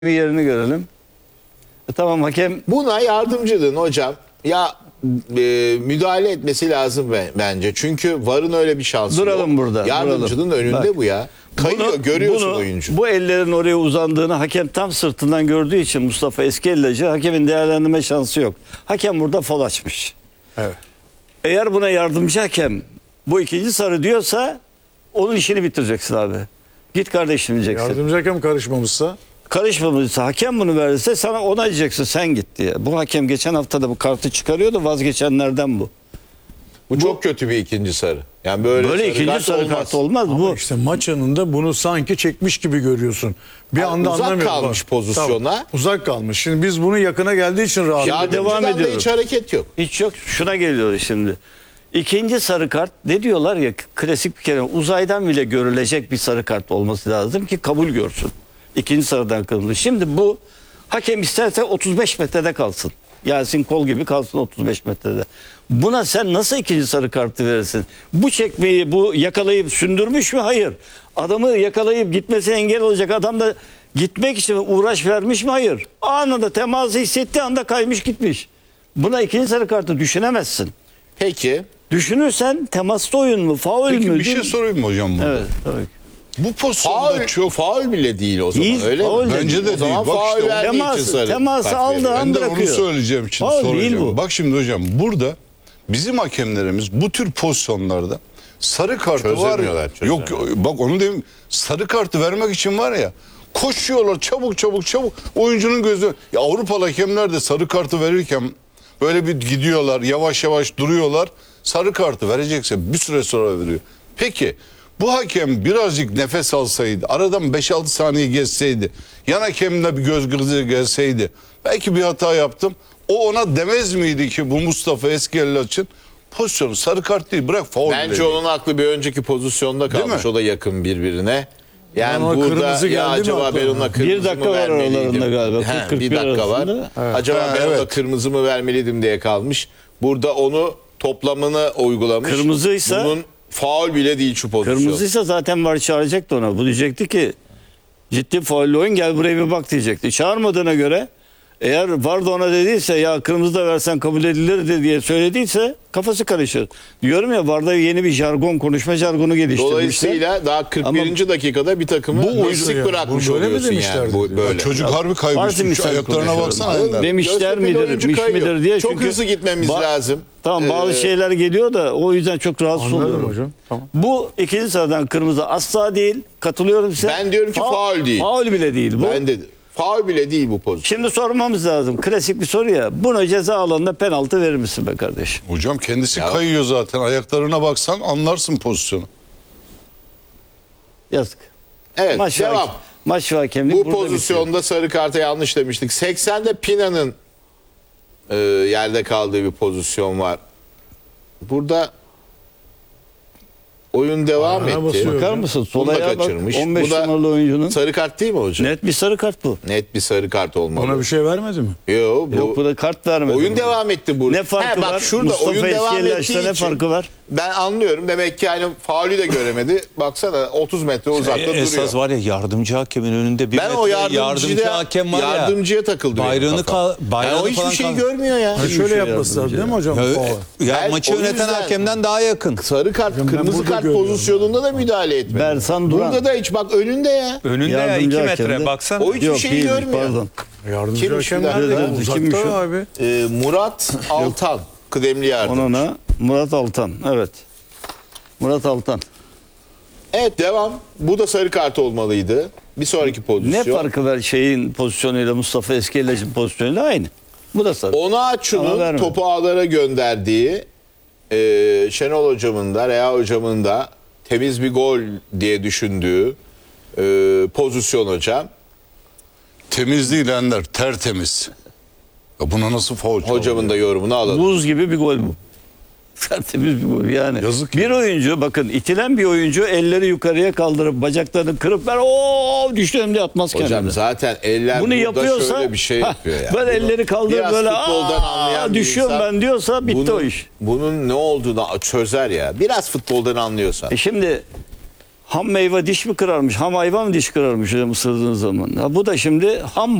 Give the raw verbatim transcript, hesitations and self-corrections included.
bir yerini görelim. E, tamam hakem Buna yardımcıdın hocam. Ya e, müdahale etmesi lazım be- bence. Çünkü VAR'ın öyle bir şansı duralım yok. burada. Yardımcının duralım. önünde Bak, bu ya. Kayıyor, bunu- görüyorsun bunu- oyuncu. Bu ellerin oraya uzandığını hakem tam sırtından gördüğü için Mustafa Eskellacı hakemin değerlendirme şansı yok. Hakem burada fol açmış. Evet. Eğer buna yardımcı hakem bu ikinci sarı diyorsa onun işini bitireceksin abi. Git kardeşim diyeceksin. Yardımcı hakem karışmamışsa Karışmamışsa hakem bunu verirse sana ona diyeceksin sen git diye. Bu hakem geçen hafta da bu kartı çıkarıyordu, vazgeçenlerden bu. Bu, çok kötü bir ikinci sarı. Yani böyle, Böyle sarı ikinci kart sarı olmaz. kart olmaz. ama Bu işte maç anında bunu sanki çekmiş gibi görüyorsun. Bir Ha, anda uzak anlamıyorum. kalmış Bak. pozisyona. Tamam, uzak kalmış. Şimdi biz bunu yakına geldiği için rahat. Yardımcıdan devam da ediyorum. hiç hareket yok. hiç yok. Şuna geliyor şimdi. İkinci sarı kart ne diyorlar ya, klasik bir kere uzaydan bile görülecek bir sarı kart olması lazım ki kabul görsün. İkinci sarıdan kırmızı. Şimdi bu hakem isterse otuz beş metrede kalsın. Yasin Kol gibi kalsın otuz beş metrede. Buna sen nasıl ikinci sarı kartı verirsin? Bu çekmeyi bu yakalayıp sündürmüş mü? Hayır. Adamı yakalayıp gitmesine engel olacak adam da gitmek için uğraş vermiş mi? Hayır. Anında teması hissettiği anda kaymış gitmiş. Buna ikinci sarı kartı düşünemezsin. Peki. Düşünürsen temaslı oyun mu? Faul Peki mü? bir şey Değil mi? sorayım mı hocam burada? Evet tabii ki. Bu pozisyonda Faul, çok... faul bile değil o zaman. Değil, öyle faul mi? de Bence de O zaman değil. Bak faul işte verdiği için teması- sarı teması kart aldı veriyor. an- Ben de onu bırakıyor. söyleyeceğim şimdi Faul değil soracağım. bu. Bak şimdi hocam burada bizim hakemlerimiz bu tür pozisyonlarda sarı kartı var Çözemiyorlar, ya. çözemiyorlar. Yok bak onu diyeyim, sarı kartı vermek için var ya, koşuyorlar çabuk çabuk çabuk, oyuncunun gözü. Ya Avrupalı hakemler de sarı kartı verirken böyle bir gidiyorlar, yavaş yavaş duruyorlar. Sarı kartı verecekse bir süre sonra veriyor. Peki bu hakem birazcık nefes alsaydı, aradan beş altı saniye geçseydi, yan hakemle bir göz göze gelseydi, belki bir hata yaptım. O ona demez miydi ki bu Mustafa Eskellacı'nın pozisyonu sarı kart değil, bırak faul. Bence bile. onun aklı bir önceki pozisyonda Değil kalmış. mi? O da yakın birbirine. Yani Ama burada kırmızı ya geldi mi acaba aklına? ben ona kırmızı Bir dakika mı var vermeliydim? aralarında galiba. He, kırk kırk bir bir dakika var. arasında. Acaba Ha, ben ona evet. kırmızı mı vermeliydim diye kalmış. Burada onu toplamını uygulamış. Kırmızıysa- Bunun faul bile değil şu pozisyon. Kırmızıysa zaten var çağıracaktı ona. Bu diyecekti ki ciddi faullü oyun, gel buraya bir bak diyecekti. Çağırmadığına göre eğer var da ona dediyse ya kırmızı da versen kabul edilirdi diye söylediyse kafası karışır. Diyorum ya, Varda yeni bir jargon, konuşma jargonu geliştirmişler. Dolayısıyla daha kırk birinci dakikada bir takımı Bu eksik oydu yani. bırakmış Bunu böyle mi oluyorsun yani. demişlerdi? Bu, Ya böyle. çocuk harbi Farklı kaybetmiş. misal Ayaklarına konuşuyorum. baksana Ender. Demişler Göztepe'li midir, oyuncu miş kayıyor. midir diye. Çok çünkü hızlı gitmemiz ba- lazım. Tamam, bazı Ee, şeyler geliyor da o yüzden çok rahatsız Anladım oluyorum. hocam, tamam. Bu ikinci sıradan kırmızı asla değil. Katılıyorum size. Ben diyorum ki faul değil. Faul bile değil bu. Ben de faul bile değil bu pozisyon. Şimdi sormamız lazım. Klasik bir soru ya. Buna ceza alanında penaltı verir misin be kardeşim? Hocam kendisi Ya. kayıyor zaten. Ayaklarına baksan anlarsın pozisyonu. Yazık. Evet, Maç devam. hakem- Maç ve hakemlik Bu burada pozisyonda sarı karta yanlış demiştik. seksende Pina'nın e, yerde kaldığı bir pozisyon var. Burada oyun devam Ayağına etti. basıyor. Bakar mısın? Bunu Sol da ayağa bak. kaçırmış. on beş Bu da numaralı oyuncunun. sarı kart değil mi hocam? Net, Net bir sarı kart bu. bir sarı kart olmalı. ona bir şey vermedi mi? Yo, bu, Yok, bu da kart vermedi. oyun devam etti burada. Ne farkı He, bak var? şurada Mustafa oyun devam Eskellac'ta ettiği ne için farkı var? Ben anlıyorum. Demek ki yani faulü de göremedi. Baksana otuz metre uzakta duruyor. Esas var ya, yardımcı hakemin önünde bir Ben metre o yardımcı yardımcıya, hakem var ya. yardımcıya takıldı. benim Bayrağını kafam. kal- bayrağını yani o hiçbir falan şey kal- görmüyor ya. Ha, şöyle şey yapması lazım değil mi hocam? Ya, Faul. ya Ben maçı o yöneten yüzden- hakemden daha yakın. Sarı kart, Ben kırmızı burada kart görüyorum. pozisyonunda da müdahale etmedi. Bersan Duran. Burada da hiç bak önünde ya. Önünde ya Yardımcı iki hakemde. metre baksana. O hiçbir Yok, şeyi değilmiş, görmüyor. Pardon. Yardımcı Kimmiş hakem bir nerede? dakika? ya? Uzakta Kimmiş o? abi. Ee, Murat Altan, kıdemli yardımcı. Onuna Murat Altan. Evet. Murat Altan. Evet, devam. Bu da sarı kart olmalıydı. Bir sonraki pozisyon. Ne farkı var şeyin pozisyonuyla, Mustafa Eskellac'ın pozisyonuyla aynı. Bu da sarı. Ona Ama Açu'nun vermedi. topu ağlara gönderdiği e, Şenol hocamın da Rea hocamın da temiz bir gol diye düşündüğü e, pozisyon hocam. Temiz değil Ender, tertemiz. Ya buna nasıl faul çaldı? Hocamın da yorumunu alalım. Buz gibi bir gol bu. Tertemiz bir gol yani. Yazık bir oyuncu, bakın itilen bir oyuncu elleri yukarıya kaldırıp bacaklarını kırıp ver ooo düştüm diye atmaz Hocam kendini. zaten eller Bunu burada yapıyorsa şöyle bir şey ha, yapıyor ya. böyle Bunu elleri kaldırıp biraz böyle futboldan aa anlayan bir düşüyorum insan ben diyorsa bitti bunun, o iş. Bunun ne olduğunu çözer ya. Biraz futboldan anlıyorsan. E şimdi ham meyve diş mi kırarmış, ham hayvan mı diş kırarmış hocam ısırdığın zaman. Ya bu da şimdi ham